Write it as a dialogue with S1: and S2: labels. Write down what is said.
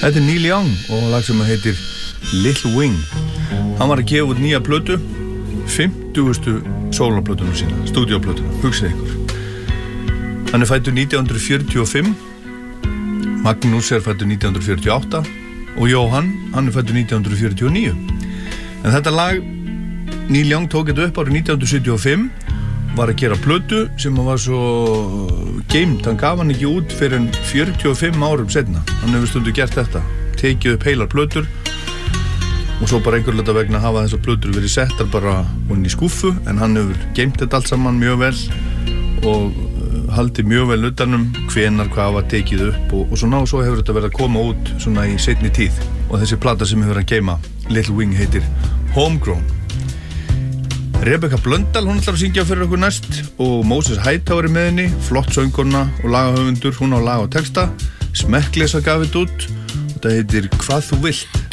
S1: Þetta Neil Young og lag sem heitir Little Wing. Hann var að gefa út nýja plötu, 50. sólarplötuna sína, stúdíóplötuna, hugsið ykkur. Hann fæddur 1945, Magnús fæddur 1948 og Jóhann, hann fæddur 1949. En þetta lag, Neil Young tók þetta upp árið 1975, var að gera plötu sem var svo geimt, hann gaf hann ekki út fyrir en 45 árum setna. Hann hefur stundu gert þetta, tekið upp heilar plötur og svo bara einhverlega vegna hafa þessar plötur verið settar bara inn í skúffu, en hann hefur geimt þetta allt saman mjög vel og haldið mjög vel utanum hvenar hvað var tekið upp og svona, og svo hefur þetta verið að koma út svona í seinni tíð. Og þessi plata sem hefur að geyma Little Wing heitir Homegrown. Rebecca Blöndal, hún ætlar að syngja fyrir okkur næst og Moses Hightower með henni, flott söngkona og lagahöfundur, hún á lag og texta. Smekklesa gaf þetta út og þetta heitir Hvað þú vilt.